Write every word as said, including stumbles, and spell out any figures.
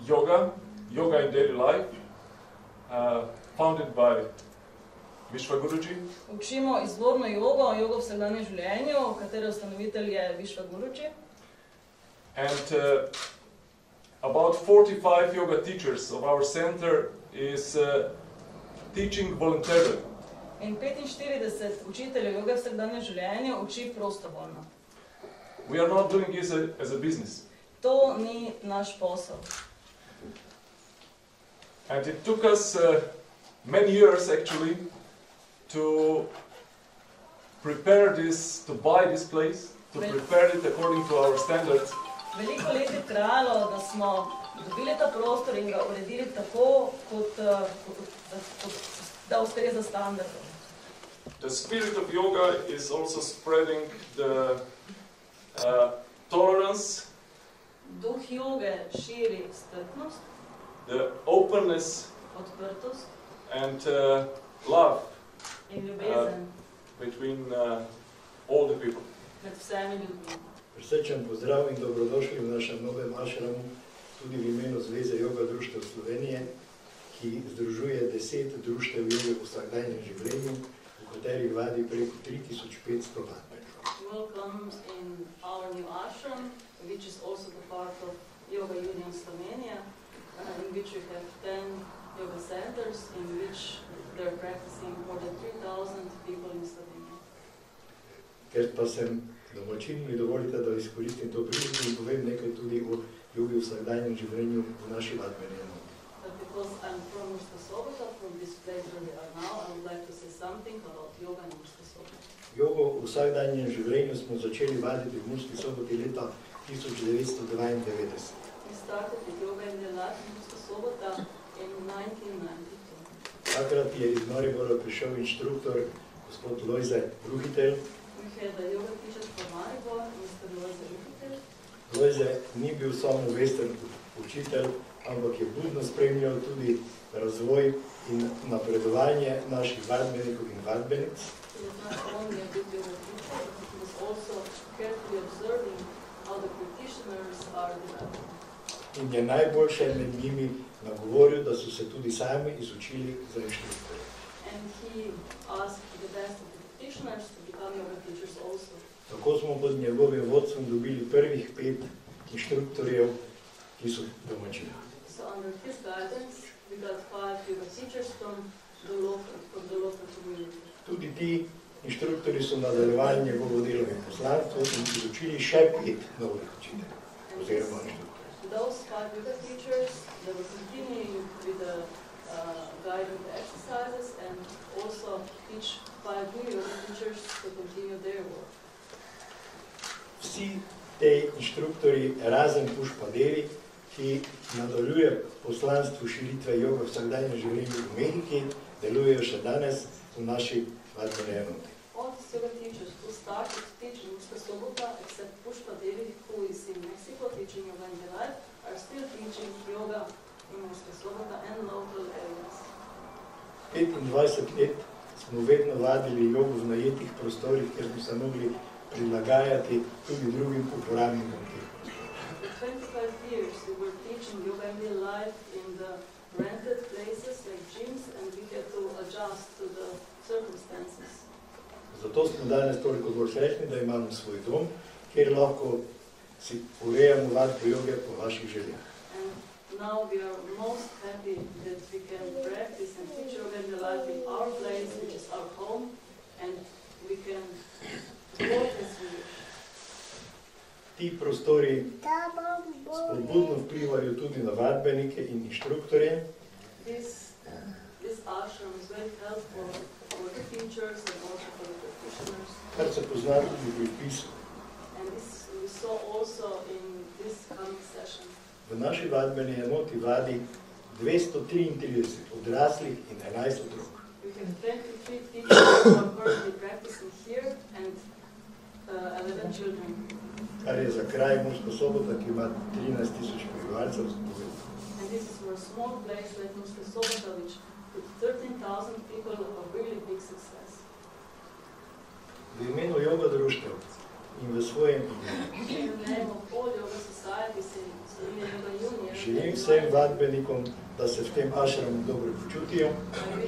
yoga, yoga in daily life, uh, founded by Vishwaguruji. Učimo izvorno jogo, jogo v vsakdanjem življenju, katere ustanovitelj je Vishwaguruji. And uh, about forty-five yoga teachers of our center is uh, teaching voluntarily. In petinštirideset učiteljev joge v vsakdanjem življenju uči prostovoljno. We are not doing this as a, as a business. To ni naš posel. And it took us uh, many years actually to prepare this, to buy this place, to prepare it according to our standards. Veliko let je trajalo, da smo dobili ta prostor in ga uredili tako, kot, kot, kot da ustreza standardom. The spirit of yoga is also spreading the uh, tolerance, Duh joge širi strpnost, the openness, odprtost and uh, love in ljubezen uh, between uh, all the people. med vsemi ljudmi. Prisrčen pozdrav in dobrodošli v našem novem ašramu, tudi v imenu Zveze Joga društev Slovenije, ki združuje deset društev joge v vsakdanjem življenju, v katerih vadi preko tri tisoč petsto vadbenikov. Welcome in our new ashram, which is also the part of Yoga Union Slovenia, uh, in which we have ten yoga centers, in which they're practicing more than three thousand people in Slovenia. Ker pa sem domačin, mi dovolite, da izkoristim to priliko in povem nekaj tudi o jogi v vsakdanjem življenju v naši vadbeni enoti. But because I'm from Murska Sobota, from this place where we are now, I would like to say something about yoga in Murska Sobota. Jogo v vsakdanjem življenju smo začeli vaditi v Murski Soboti leta tisoč devetsto dvaindevetdeset. We started with yoga in the life in Murska Sobota in nineteen ninety-two. Takrat je iz Maribora prišel inštruktor, gospod Lojze Ruhitelj. We had a yoga teacher from Maribor, mister Lojze Ruhitelj. Lojze ni bil samo vesten učitelj, ampak je budno spremljal tudi razvoj in napredovanje naših vadbenikov in vadbenic. He was not only a good yoga teacher, but he was also carefully observing how the practitioners are developing. In je najboljše med njimi nagovoril, da so se tudi sami izučili za inštruktorje. And he asked the best of the practitioners to become yoga teachers also. Tako smo pod njegovim vodstvom dobili prvih pet inštruktorjev, ki so domačini. So under his guidance, we got five yoga teachers from the local, from the local community. Tudi ti inštruktori so nadaljevali njegovo delovno poslanstvo in izučili še pet novih učiteljev oziroma inštruktorjev. Those five yoga teachers, they were continuing with the uh, guiding the exercises and also teach five new yoga teachers to continue their work. Vsi te inštruktori, razen Pušpadevi, ki nadaljuje poslanstvo širitve joga v vsakdanjem življenju v Ameriki, delujejo še danes v naši vadbeni enoti. All these yoga teachers who started teaching Murska Sobota, except Pušpadevi, who is in Mexico teaching yoga in the life, are still teaching yoga in Murska Sobota and local areas. petindvajset let smo vedno vadili jogo v najetih prostorih, kjer smo se mogli prilagajati tudi drugim uporabnikom teh prostorov. For twenty-five years we were teaching yoga in the life in the rented places like gyms, and we had to adjust to the circumstances. Zato smo danes toliko bolj srečni, da imamo svoj dom, kjer lahko si urejamo vadbo joge po vaših željah. And now we are most happy that we can practice and teach yoga in the life in our place, which is our home, and we can work as we wish. Ti prostori spodbudno vplivajo tudi na vadbenike in inštruktorje. This, this ashram is very helpful for the teachers and also for the practitioners. Kar se pozna tudi pri vpisu. And this we saw also in this coming session. V naši vadbeni enoti vadi dvesto triintrideset odraslih in enajst otrok. We have twenty-three teachers who are currently practicing here and uh, eleven children. Kar je za kraj Murska Sobota, ki ima trinajst tisoč prebivalcev. And this is for a small place like Murska Sobota, which with thirteen thousand people a really big success. V imenu joga društev in v svojem imenu. In the name of all yoga societies in Slovenia Yoga Union, Želim vsem vadbenikom, da se v tem ašramu dobro počutijo. I wish